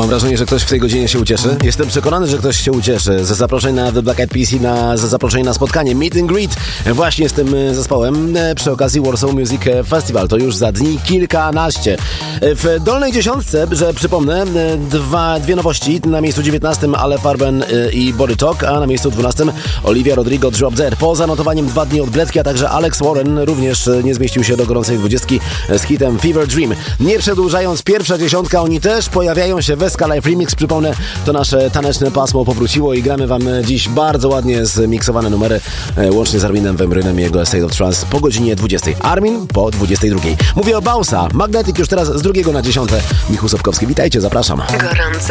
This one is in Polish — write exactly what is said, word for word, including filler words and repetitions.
Mam wrażenie, że ktoś w tej godzinie się ucieszy. Jestem przekonany, że ktoś się ucieszy ze zaproszeń na The Black Eyed Peas i na, ze zaproszeń na spotkanie Meet and Greet właśnie z tym zespołem przy okazji Warsaw Music Festival. To już za dni kilkanaście. W dolnej dziesiątce, że przypomnę, dwa, dwie nowości. Na miejscu dziewiętnastym Ale Farben i Body Talk, a na miejscu dwunastym Olivia Rodrigo Drop Dead. Po zanotowaniem dwa dni odbletki, a także Alex Warren również nie zmieścił się do gorącej dwudziestki z hitem Fever Dream. Nie przedłużając, pierwsza dziesiątka, oni też pojawiają się w Esca Live Remix. Przypomnę, to nasze taneczne pasmo powróciło i gramy wam dziś bardzo ładnie zmiksowane numery łącznie z Arminem Van Buurenem i jego State of Trance po godzinie dwudziestej. Armin po dwudziestej drugiej. Mówię o Bausa. Magnetic już teraz z drugiego na dziesiąte. Michał Sobkowski, witajcie, zapraszam. Gorące